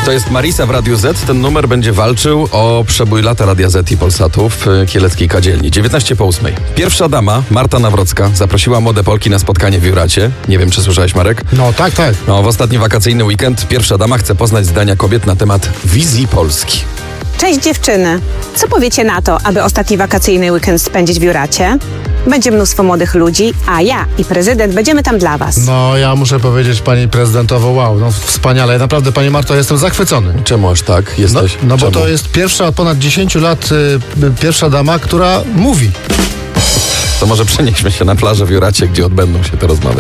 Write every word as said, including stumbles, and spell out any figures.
To jest Marisa w Radiu Z. Ten numer będzie walczył o przebój lata Radia Z i Polsatu w kieleckiej kadzielni. dziewiętnaście po ósmej. Pierwsza dama, Marta Nawrocka, zaprosiła młode Polki na spotkanie w Juracie. Nie wiem, czy słyszałeś, Marek? No tak, tak. No, w ostatni wakacyjny weekend pierwsza dama chce poznać zdania kobiet na temat wizji Polski. Cześć dziewczyny. Co powiecie na to, aby ostatni wakacyjny weekend spędzić w Juracie? Będzie mnóstwo młodych ludzi, a ja i prezydent będziemy tam dla was. No ja muszę powiedzieć pani prezydentowo, wow, no wspaniale. Naprawdę, pani Marto, jestem zachwycony. Czemu aż tak No, jesteś? no bo Czemu? to jest pierwsza od ponad dziesięciu lat y, pierwsza dama, która mówi. To może przenieśmy się na plażę w Juracie, gdzie odbędą się te rozmowy.